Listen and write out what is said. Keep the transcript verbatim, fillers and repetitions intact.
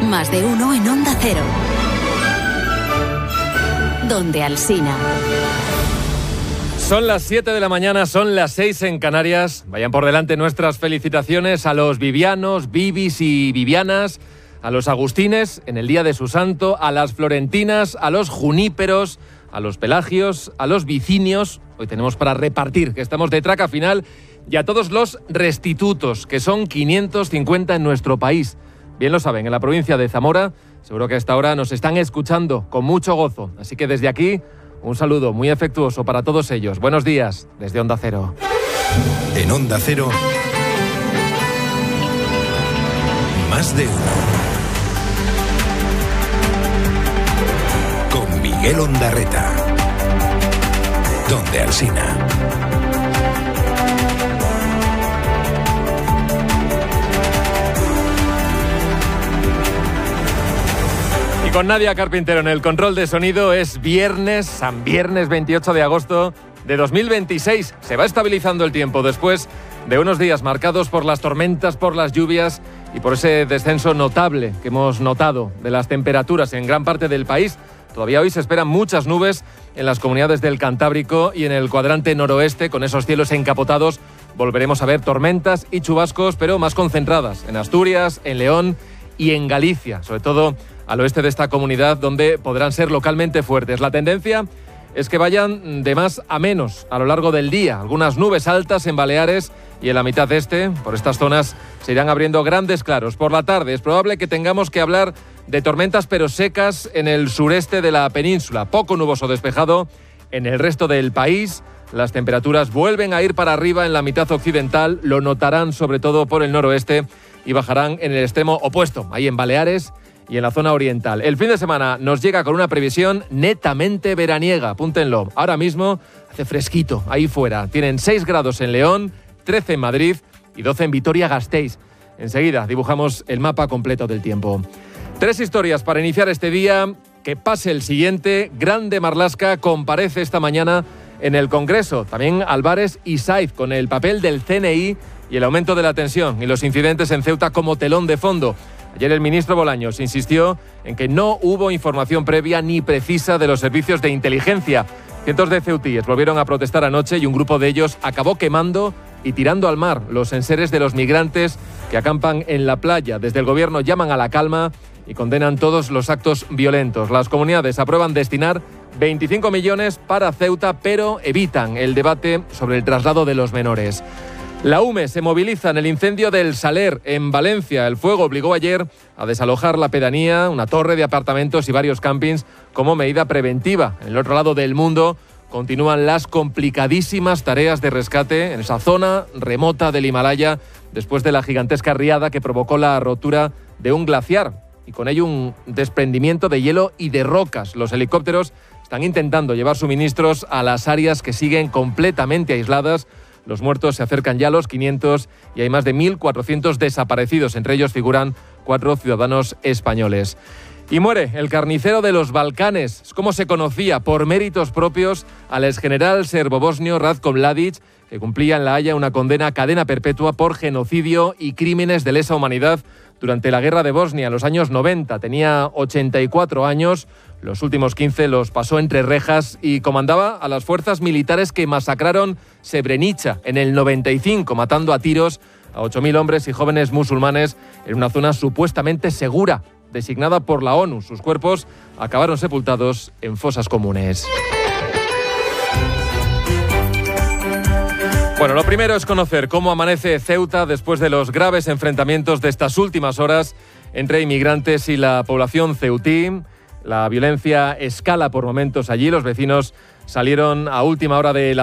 Más de uno en Onda Cero. Donde Alsina. Son las siete de la mañana, son las seis en Canarias. Vayan por delante nuestras felicitaciones a los vivianos, vivis y vivianas, a los agustines en el día de su santo, a las florentinas, a los juníperos, a los pelagios, a los vicinios. Hoy tenemos para repartir, que estamos de traca final, y a todos los restitutos, que son quinientos cincuenta en nuestro país. Bien lo saben, en la provincia de Zamora, seguro que a esta hora nos están escuchando con mucho gozo. Así que desde aquí, un saludo muy afectuoso para todos ellos. Buenos días, desde Onda Cero. En Onda Cero, Más de uno. Con Miguel Ondarreta. Donde Alsina. Y con Nadia Carpintero en el control de sonido, es viernes, San Viernes veintiocho de agosto de dos mil veintiséis. Se va estabilizando el tiempo después de unos días marcados por las tormentas, por las lluvias y por ese descenso notable que hemos notado de las temperaturas en gran parte del país. Todavía hoy se esperan muchas nubes en las comunidades del Cantábrico y en el cuadrante noroeste, con esos cielos encapotados. Volveremos a ver tormentas y chubascos, pero más concentradas en Asturias, en León y en Galicia, sobre todo al oeste de esta comunidad, donde podrán ser localmente fuertes. La tendencia es que vayan de más a menos a lo largo del día. Algunas nubes altas en Baleares y en la mitad este, por estas zonas, se irán abriendo grandes claros. Por la tarde es probable que tengamos que hablar de tormentas pero secas en el sureste de la península. Poco nuboso despejado en el resto del país. Las temperaturas vuelven a ir para arriba en la mitad occidental. Lo notarán sobre todo por el noroeste y bajarán en el extremo opuesto, ahí en Baleares y en la zona oriental. El fin de semana nos llega con una previsión netamente veraniega, apúntenlo. Ahora mismo hace fresquito ahí fuera. Tienen seis grados en León, trece en Madrid y doce en Vitoria-Gasteiz. Enseguida dibujamos el mapa completo del tiempo. Tres historias para iniciar este día. Que pase el siguiente. Grande Marlaska comparece esta mañana en el Congreso. También Álvarez y Saiz con el papel del C N I y el aumento de la tensión y los incidentes en Ceuta como telón de fondo. Ayer el ministro Bolaños insistió en que no hubo información previa ni precisa de los servicios de inteligencia. Cientos de ceutíes volvieron a protestar anoche y un grupo de ellos acabó quemando y tirando al mar los enseres de los migrantes que acampan en la playa. Desde el gobierno llaman a la calma y condenan todos los actos violentos. Las comunidades aprueban destinar veinticinco millones para Ceuta, pero evitan el debate sobre el traslado de los menores. La U M E se moviliza en el incendio del Saler, en Valencia. El fuego obligó ayer a desalojar la pedanía, una torre de apartamentos y varios campings como medida preventiva. En el otro lado del mundo continúan las complicadísimas tareas de rescate en esa zona remota del Himalaya después de la gigantesca riada que provocó la rotura de un glaciar y con ello un desprendimiento de hielo y de rocas. Los helicópteros están intentando llevar suministros a las áreas que siguen completamente aisladas. Los muertos se acercan ya a los quinientos y hay más de mil cuatrocientos desaparecidos. Entre ellos figuran cuatro ciudadanos españoles. Y muere el carnicero de los Balcanes. Es como se conocía por méritos propios al exgeneral serbobosnio Ratko Mladic, que cumplía en La Haya una condena a cadena perpetua por genocidio y crímenes de lesa humanidad durante la guerra de Bosnia en los años noventa. Tenía ochenta y cuatro años. Los últimos quince los pasó entre rejas y comandaba a las fuerzas militares que masacraron Srebrenica en el noventa y cinco, matando a tiros a ocho mil hombres y jóvenes musulmanes en una zona supuestamente segura, designada por la ONU. Sus cuerpos acabaron sepultados en fosas comunes. Bueno, lo primero es conocer cómo amanece Ceuta después de los graves enfrentamientos de estas últimas horas entre inmigrantes y la población ceutí. La violencia escala por momentos allí. Los vecinos salieron a última hora de la